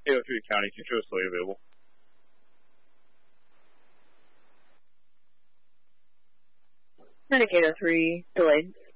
803 County, control slowly available. Medic 803, delayed.